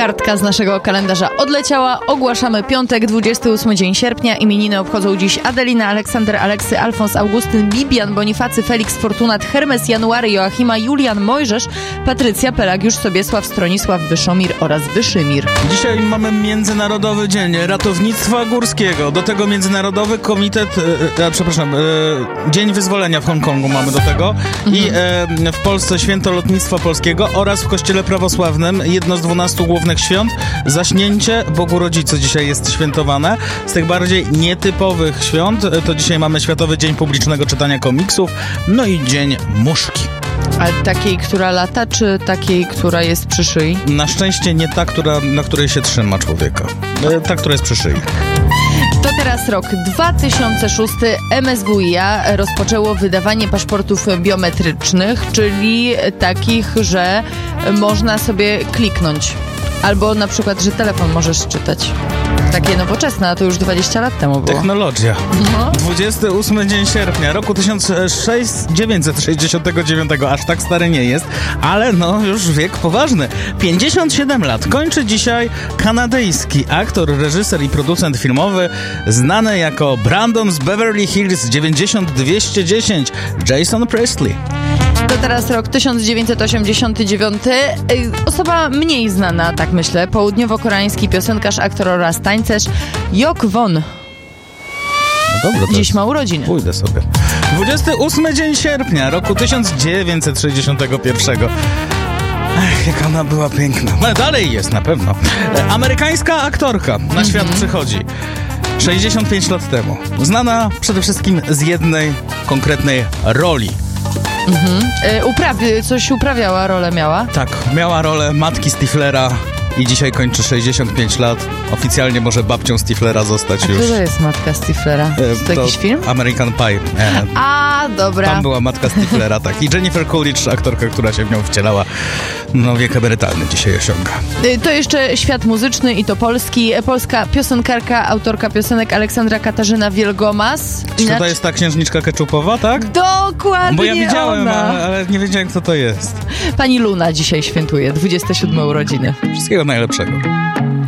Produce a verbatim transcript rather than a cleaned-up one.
kartka z naszego kalendarza odleciała. Ogłaszamy piątek, dwudziesty ósmy dzień sierpnia. Imieniny obchodzą dziś Adelina, Aleksander, Aleksy, Alfons, Augustyn, Bibian, Bonifacy, Felix, Fortunat, Hermes, January, Joachima, Julian, Mojżesz, Patrycja, Pelagiusz, Sobiesław, Stronisław, Wyszomir oraz Wyszymir. Dzisiaj mamy Międzynarodowy Dzień Ratownictwa Górskiego. Do tego Międzynarodowy Komitet, e, przepraszam, e, Dzień Wyzwolenia w Hongkongu mamy do tego. Mhm. I e, w Polsce Święto Lotnictwa Polskiego oraz w Kościele Prawosławnym jedno z dwunastu głównych świąt. Zaśnięcie Bogu Rodzicy dzisiaj jest świętowane. Z tych bardziej nietypowych świąt to dzisiaj mamy Światowy Dzień Publicznego Czytania Komiksów, no i Dzień Muszki. Ale takiej, która lata, czy takiej, która jest przy szyi? Na szczęście nie ta, która, na której się trzyma człowieka. Ta, która jest przy szyi. To teraz rok dwa tysiące szósty. M S W i A rozpoczęło wydawanie paszportów biometrycznych, czyli takich, że można sobie kliknąć. Albo na przykład, że telefon możesz czytać. Takie nowoczesne, a to już dwadzieścia lat temu było. Technologia. No. dwudziesty ósmy dzień sierpnia roku tysiąc dziewięćset sześćdziesiątego dziewiątego. Aż tak stary nie jest, ale no już wiek poważny. pięćdziesiąt siedem lat. Kończy dzisiaj kanadyjski aktor, reżyser i producent filmowy, znany jako Brandon z Beverly Hills dziewięćdziesiąt dwieście dziesięć, Jason Priestley. To teraz rok tysiąc dziewięćset osiemdziesiąty dziewiąty. Osoba mniej znana, tak myślę. Południowo-koreański piosenkarz, aktor oraz tańcerz Yok Won. No dobra, dziś ma urodziny. Pójdę sobie. dwudziesty ósmy dzień sierpnia roku tysiąc dziewięćset sześćdziesiątego pierwszego. Ech, jak ona była piękna. No, dalej jest na pewno. E, amerykańska aktorka na mm-hmm. świat przychodzi sześćdziesiąt pięć lat temu. Znana przede wszystkim z jednej konkretnej roli. Mhm. E, uprawi, coś uprawiała, rolę miała? Tak, miała rolę matki Stiflera i dzisiaj kończy sześćdziesiąt pięć lat. Oficjalnie może babcią Stiflera zostać A już. to jest matka Stiflera? To, to jakiś film? American Pie. E, A, dobra. Tam była matka Stiflera, tak. I Jennifer Coolidge, aktorka, która się w nią wcielała. No, wiek emerytalny dzisiaj osiąga. To jeszcze świat muzyczny i to polski. Polska piosenkarka, autorka piosenek Aleksandra Katarzyna Wielgomas. Czy Inaczej... to jest ta księżniczka keczupowa, tak? Dokładnie. Bo ja widziałem, ona. Ale, ale nie wiedziałem, kto to jest. Pani Luna dzisiaj świętuje dwudzieste siódme urodziny. Wszystkiego najlepszego.